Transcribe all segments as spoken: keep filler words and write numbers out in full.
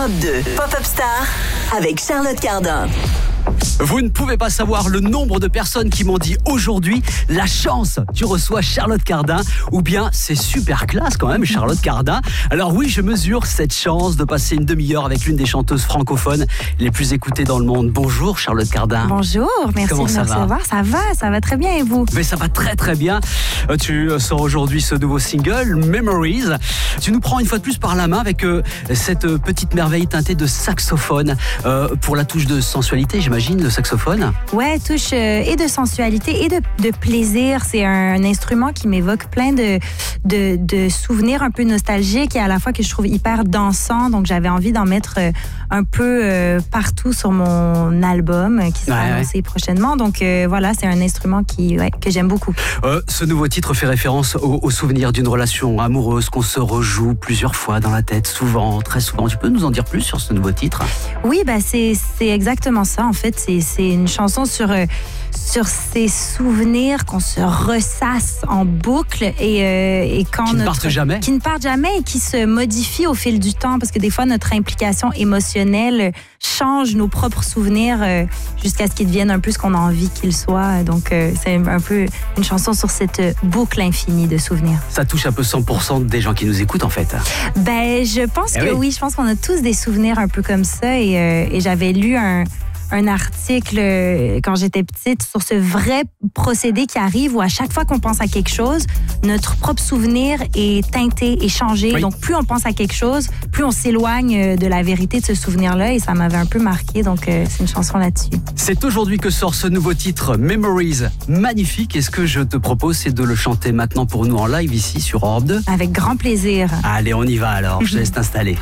Europe deux, Pop-Up Star avec Charlotte Cardin. Vous ne pouvez pas savoir le nombre de personnes qui m'ont dit aujourd'hui la chance, tu reçois Charlotte Cardin, ou bien c'est super classe quand même Charlotte Cardin. Alors oui, je mesure cette chance de passer une demi-heure avec l'une des chanteuses francophones les plus écoutées dans le monde. Bonjour Charlotte Cardin. Bonjour, merci Comment de ça me va recevoir. Ça va, ça va très bien et vous? Mais ça va très très bien. Tu sors aujourd'hui ce nouveau single, Memories. Tu nous prends une fois de plus par la main avec euh, cette petite merveille teintée de saxophone euh, pour la touche de sensualité, j'imagine, le saxophone. Ouais, touche euh, et de sensualité et de, de plaisir. C'est un, un instrument qui m'évoque plein de, de, de souvenirs un peu nostalgiques et à la fois que je trouve hyper dansant. Donc j'avais envie d'en mettre euh, un peu euh, partout sur mon album euh, qui sera ouais, annoncé ouais. prochainement. Donc euh, voilà, c'est un instrument qui, ouais, que j'aime beaucoup. Euh, ce nouveau titre fait référence au, au souvenir d'une relation amoureuse qu'on se rejoue plusieurs fois dans la tête, souvent, très souvent. Tu peux nous en dire plus sur ce nouveau titre? Oui, bah c'est, c'est exactement ça. En fait, c'est, c'est une chanson sur, euh, sur ces souvenirs qu'on se ressasse en boucle et, euh, et quand Qui ne notre, partent jamais. Qui ne partent jamais et qui se modifient au fil du temps parce que des fois, notre implication émotionnelle change nos propres souvenirs euh, jusqu'à ce qu'ils deviennent un peu ce qu'on a envie qu'ils soient. Donc, euh, c'est un peu une chanson sur cette boucle infinie de souvenirs. Ça touche un peu cent pour cent des gens qui nous écoutent en fait. Ben, je pense eh que oui. oui. Je pense qu'on a tous des souvenirs un peu comme ça et, euh, et j'avais lu un un article euh, quand j'étais petite sur ce vrai procédé qui arrive où à chaque fois qu'on pense à quelque chose, notre propre souvenir est teinté et changé. Oui. Donc plus on pense à quelque chose, plus on s'éloigne de la vérité de ce souvenir-là et ça m'avait un peu marqué. Donc euh, c'est une chanson là-dessus. C'est aujourd'hui que sort ce nouveau titre, Memories, magnifique. Et ce que je te propose, c'est de le chanter maintenant pour nous en live ici sur Europe deux. Avec grand plaisir. Allez, on y va alors, je te laisse t'installer.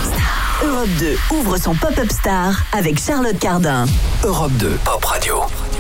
Europe deux ouvre son Pop-Up Star avec Charlotte Cardin. Europe deux, Pop Radio.